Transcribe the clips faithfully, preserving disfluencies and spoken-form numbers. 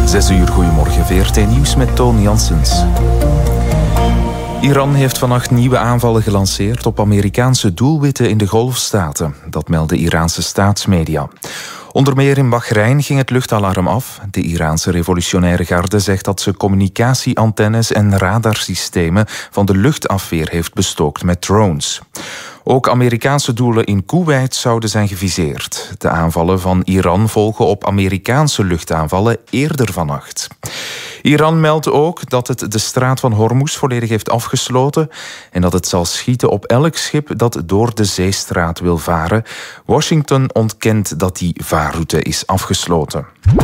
Zes uur, goedemorgen, V R T Nieuws met Toon Janssens. Iran heeft vannacht nieuwe aanvallen gelanceerd op Amerikaanse doelwitten in de Golfstaten. Dat melden Iraanse staatsmedia. Onder meer in Bahrein ging het luchtalarm af. De Iraanse revolutionaire garde zegt dat ze communicatieantennes en radarsystemen van de luchtafweer heeft bestookt met drones. Ook Amerikaanse doelen in Koeweit zouden zijn geviseerd. De aanvallen van Iran volgen op Amerikaanse luchtaanvallen eerder vannacht. Iran meldt ook dat het de straat van Hormuz volledig heeft afgesloten en dat het zal schieten op elk schip dat door de zeestraat wil varen. Washington ontkent dat die vaarroute is afgesloten.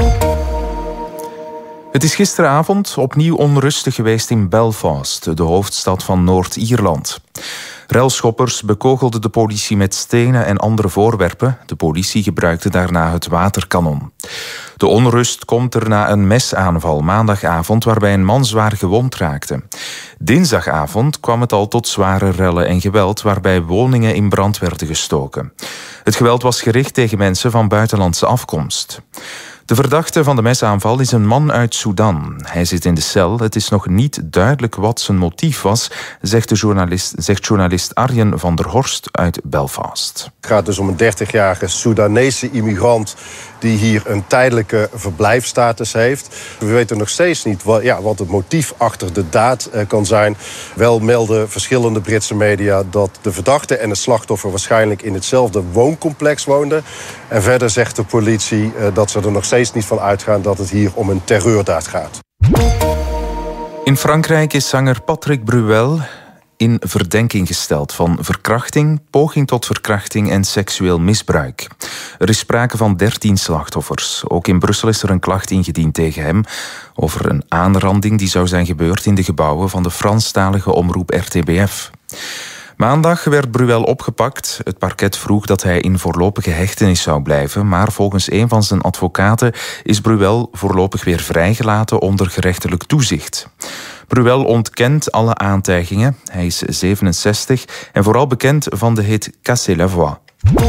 Het is gisteravond opnieuw onrustig geweest in Belfast, de hoofdstad van Noord-Ierland. Relschoppers bekogelden de politie met stenen en andere voorwerpen. De politie gebruikte daarna het waterkanon. De onrust komt er na een mesaanval maandagavond waarbij een man zwaar gewond raakte. Dinsdagavond kwam het al tot zware rellen en geweld waarbij woningen in brand werden gestoken. Het geweld was gericht tegen mensen van buitenlandse afkomst. De verdachte van de mesaanval is een man uit Sudan. Hij zit in de cel. Het is nog niet duidelijk wat zijn motief was, zegt, de journalist, zegt journalist Arjen van der Horst uit Belfast. Het gaat dus om een dertigjarige Soedanese immigrant die hier een tijdelijke verblijfsstatus heeft. We weten nog steeds niet wat, ja, wat het motief achter de daad uh, kan zijn. Wel melden verschillende Britse media dat de verdachte en het slachtoffer waarschijnlijk in hetzelfde wooncomplex woonden. En verder zegt de politie uh, dat ze er nog steeds niet van uitgaan dat het hier om een terreurdaad gaat. In Frankrijk is zanger Patrick Bruel in verdenking gesteld van verkrachting, poging tot verkrachting en seksueel misbruik. Er is sprake van dertien slachtoffers. Ook in Brussel is er een klacht ingediend tegen hem over een aanranding die zou zijn gebeurd in de gebouwen van de Franstalige omroep R T B F. Maandag werd Bruel opgepakt. Het parket vroeg dat hij in voorlopige hechtenis zou blijven, maar volgens een van zijn advocaten is Bruel voorlopig weer vrijgelaten onder gerechtelijk toezicht. Bruel ontkent alle aantijgingen. Hij is zevenenzestig en vooral bekend van de hit Cassez la voix.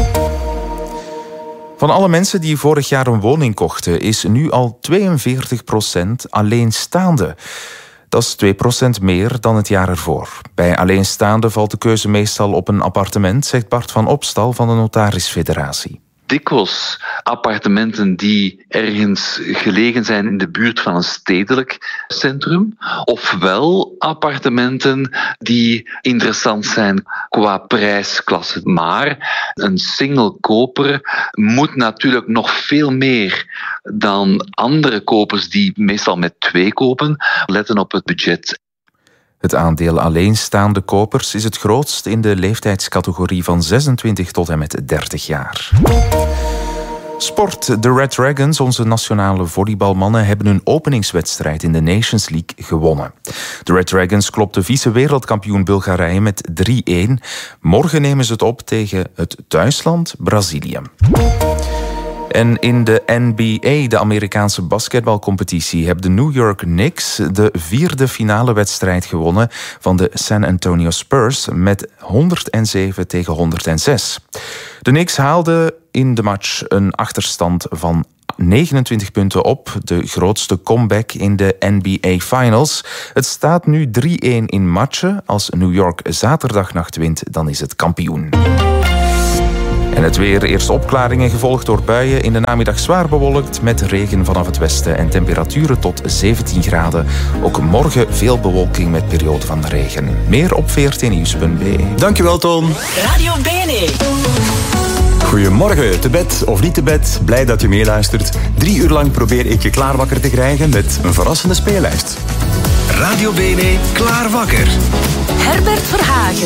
Van alle mensen die vorig jaar een woning kochten, is nu al tweeënveertig procent alleenstaande. Dat is twee procent meer dan het jaar ervoor. Bij alleenstaande valt de keuze meestal op een appartement, zegt Bart van Opstal van de Notarisfederatie. Dikwijls appartementen die ergens gelegen zijn in de buurt van een stedelijk centrum, ofwel appartementen die interessant zijn qua prijsklasse. Maar een single koper moet natuurlijk nog veel meer dan andere kopers die meestal met twee kopen, letten op het budget. Het aandeel alleenstaande kopers is het grootst in de leeftijdscategorie van zesentwintig tot en met dertig jaar. Sport. De Red Dragons, onze nationale volleybalmannen, hebben hun openingswedstrijd in de Nations League gewonnen. De Red Dragons klopten vice-wereldkampioen Bulgarije met drie-een. Morgen nemen ze het op tegen het thuisland Brazilië. En in de N B A, de Amerikaanse basketbalcompetitie, hebben de New York Knicks de vierde finale wedstrijd gewonnen van de San Antonio Spurs met honderdzeven tegen honderdzes. De Knicks haalden in de match een achterstand van negenentwintig punten op, de grootste comeback in de N B A Finals. Het staat nu drie-een in matchen. Als New York zaterdagnacht wint, dan is het kampioen. En het weer, eerst opklaringen gevolgd door buien. In de namiddag zwaar bewolkt met regen vanaf het westen en temperaturen tot zeventien graden. Ook morgen veel bewolking met periode van regen. Meer op v r t nieuws punt b e. Dankjewel, Toon. Radio B N E. Goedemorgen, te bed of niet te bed. Blij dat je meeluistert. Drie uur lang probeer ik je klaar wakker te krijgen met een verrassende speellijst. Radio B N E, klaar wakker. Herbert Verhagen.